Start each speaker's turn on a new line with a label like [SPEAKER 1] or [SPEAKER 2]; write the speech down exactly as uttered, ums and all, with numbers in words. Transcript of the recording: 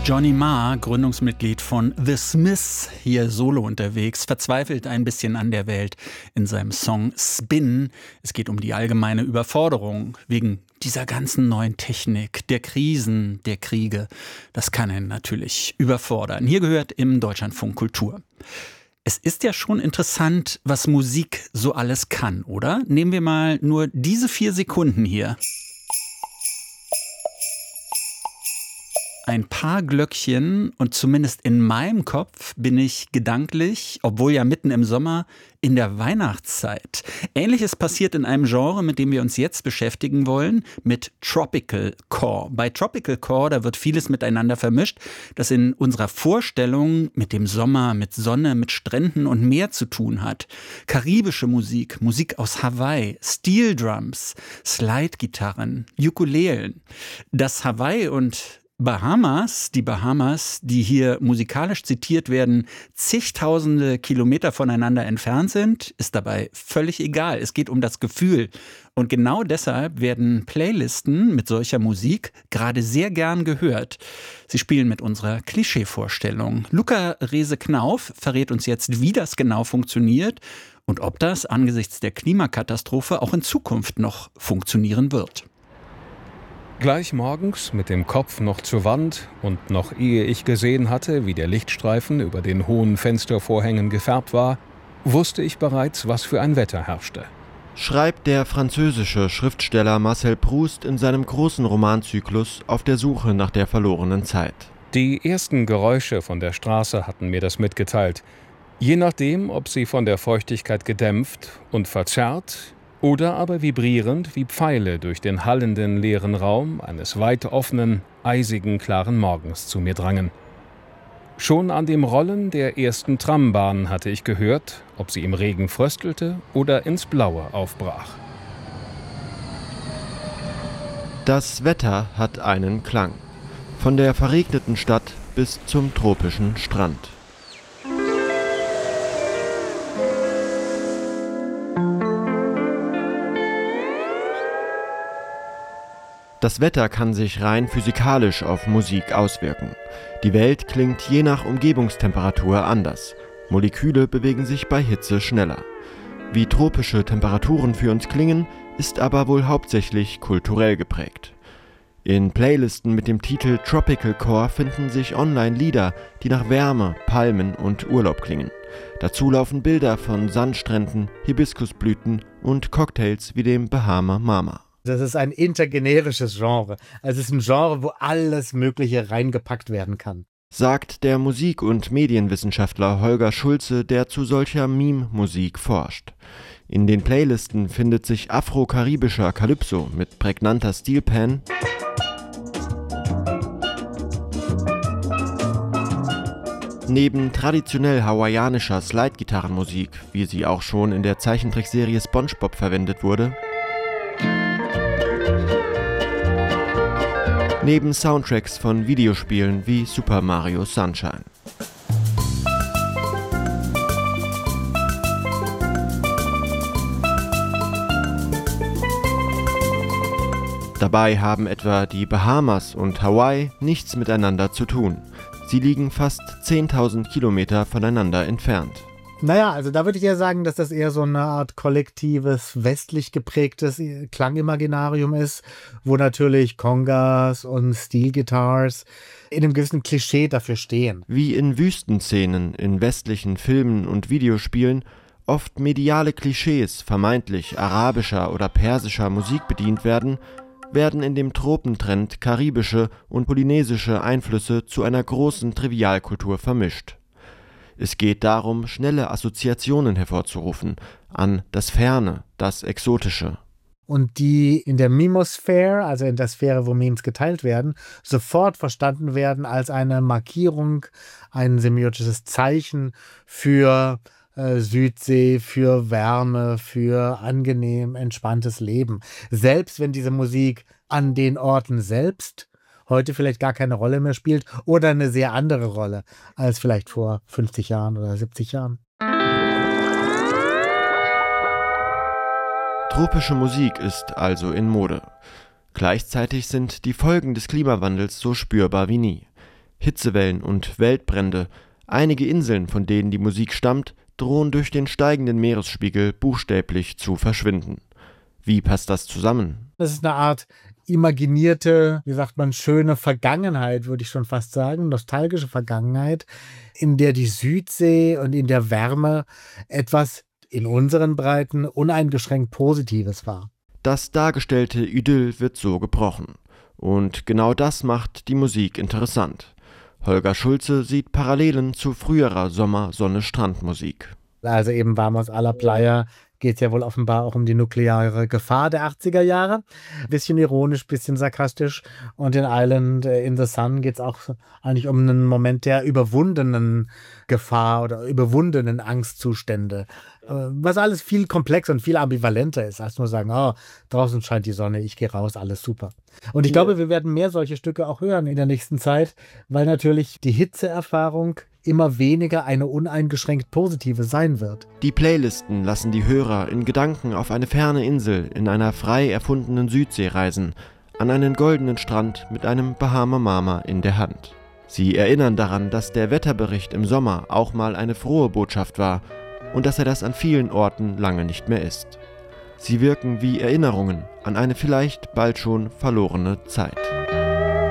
[SPEAKER 1] Johnny Marr, Gründungsmitglied von The Smiths, hier solo unterwegs, verzweifelt ein bisschen an der Welt in seinem Song Spin. Es geht um die allgemeine Überforderung wegen dieser ganzen neuen Technik, der Krisen, der Kriege. Das kann ihn natürlich überfordern. Hier gehört im Deutschlandfunk Kultur. Es ist ja schon interessant, was Musik so alles kann, oder? Nehmen wir mal nur diese vier Sekunden hier. Ein paar Glöckchen und zumindest in meinem Kopf bin ich gedanklich, obwohl ja mitten im Sommer, in der Weihnachtszeit. Ähnliches passiert in einem Genre, mit dem wir uns jetzt beschäftigen wollen, mit Tropical Core. Bei Tropical Core, da wird vieles miteinander vermischt, das in unserer Vorstellung mit dem Sommer, mit Sonne, mit Stränden und Meer zu tun hat. Karibische Musik, Musik aus Hawaii, Steel Drums, Slide-Gitarren, Ukulelen. Das Hawaii und Bahamas, die Bahamas, die hier musikalisch zitiert werden, zigtausende Kilometer voneinander entfernt sind, ist dabei völlig egal. Es geht um das Gefühl. Und genau deshalb werden Playlisten mit solcher Musik gerade sehr gern gehört. Sie spielen mit unserer Klischeevorstellung. Luca Rehse-Knauf verrät uns jetzt, wie das genau funktioniert und ob das angesichts der Klimakatastrophe auch in Zukunft noch funktionieren wird.
[SPEAKER 2] Gleich morgens, mit dem Kopf noch zur Wand und noch ehe ich gesehen hatte, wie der Lichtstreifen über den hohen Fenstervorhängen gefärbt war, wusste ich bereits, was für ein Wetter herrschte.
[SPEAKER 3] Schreibt der französische Schriftsteller Marcel Proust in seinem großen Romanzyklus Auf der Suche nach der verlorenen Zeit.
[SPEAKER 2] Die ersten Geräusche von der Straße hatten mir das mitgeteilt. Je nachdem, ob sie von der Feuchtigkeit gedämpft und verzerrt oder aber vibrierend wie Pfeile durch den hallenden leeren Raum eines weit offenen, eisigen, klaren Morgens zu mir drangen. Schon an dem Rollen der ersten Trambahn hatte ich gehört, ob sie im Regen fröstelte oder ins Blaue aufbrach.
[SPEAKER 3] Das Wetter hat einen Klang. Von der verregneten Stadt bis zum tropischen Strand. Das Wetter kann sich rein physikalisch auf Musik auswirken. Die Welt klingt je nach Umgebungstemperatur anders. Moleküle bewegen sich bei Hitze schneller. Wie tropische Temperaturen für uns klingen, ist aber wohl hauptsächlich kulturell geprägt. In Playlisten mit dem Titel Tropical Core finden sich online Lieder, die nach Wärme, Palmen und Urlaub klingen. Dazu laufen Bilder von Sandstränden, Hibiskusblüten und Cocktails wie dem Bahama Mama.
[SPEAKER 4] Das ist ein intergenerisches Genre. Also es ist ein Genre, wo alles Mögliche reingepackt werden kann.
[SPEAKER 3] Sagt der Musik- und Medienwissenschaftler Holger Schulze, der zu solcher Meme-Musik forscht. In den Playlisten findet sich afro-karibischer Calypso mit prägnanter Steelpan, neben traditionell hawaiianischer Slide-Gitarrenmusik, wie sie auch schon in der Zeichentrickserie SpongeBob verwendet wurde, neben Soundtracks von Videospielen wie Super Mario Sunshine. Dabei haben etwa die Bahamas und Hawaii nichts miteinander zu tun. Sie liegen fast zehntausend Kilometer voneinander entfernt.
[SPEAKER 4] Naja, also da würde ich ja sagen, dass das eher so eine Art kollektives, westlich geprägtes Klangimaginarium ist, wo natürlich Congas und Steel Guitars in einem gewissen Klischee dafür stehen.
[SPEAKER 3] Wie in Wüstenszenen in westlichen Filmen und Videospielen oft mediale Klischees vermeintlich arabischer oder persischer Musik bedient werden, werden in dem Tropentrend karibische und polynesische Einflüsse zu einer großen Trivialkultur vermischt. Es geht darum, schnelle Assoziationen hervorzurufen an das Ferne, das Exotische.
[SPEAKER 4] Und die in der Memosphäre, also in der Sphäre, wo Memes geteilt werden, sofort verstanden werden als eine Markierung, ein semiotisches Zeichen für äh, Südsee, für Wärme, für angenehm, entspanntes Leben. Selbst wenn diese Musik an den Orten selbst heute vielleicht gar keine Rolle mehr spielt oder eine sehr andere Rolle als vielleicht vor fünfzig Jahren oder siebzig Jahren.
[SPEAKER 3] Tropische Musik ist also in Mode. Gleichzeitig sind die Folgen des Klimawandels so spürbar wie nie. Hitzewellen und Waldbrände, einige Inseln, von denen die Musik stammt, drohen durch den steigenden Meeresspiegel buchstäblich zu verschwinden. Wie passt das zusammen?
[SPEAKER 4] Das ist eine Art imaginierte, wie sagt man, schöne Vergangenheit, würde ich schon fast sagen, nostalgische Vergangenheit, in der die Südsee und in der Wärme etwas in unseren Breiten uneingeschränkt Positives war.
[SPEAKER 3] Das dargestellte Idyll wird so gebrochen. Und genau das macht die Musik interessant. Holger Schulze sieht Parallelen zu früherer Sommer-Sonne-Strand-Musik.
[SPEAKER 4] Also eben Vamos a la Playa geht es ja wohl offenbar auch um die nukleare Gefahr der achtziger Jahre. Bisschen ironisch, bisschen sarkastisch. Und in Island in the Sun geht es auch eigentlich um einen Moment der überwundenen Gefahr oder überwundenen Angstzustände. Was alles viel komplexer und viel ambivalenter ist, als nur sagen, oh, draußen scheint die Sonne, ich gehe raus, alles super. Und ich glaube, wir werden mehr solche Stücke auch hören in der nächsten Zeit, weil natürlich die Hitzeerfahrung immer weniger eine uneingeschränkt positive sein wird.
[SPEAKER 3] Die Playlisten lassen die Hörer in Gedanken auf eine ferne Insel in einer frei erfundenen Südsee reisen, an einen goldenen Strand mit einem Bahama Mama in der Hand. Sie erinnern daran, dass der Wetterbericht im Sommer auch mal eine frohe Botschaft war und dass er das an vielen Orten lange nicht mehr ist. Sie wirken wie Erinnerungen an eine vielleicht bald schon verlorene Zeit.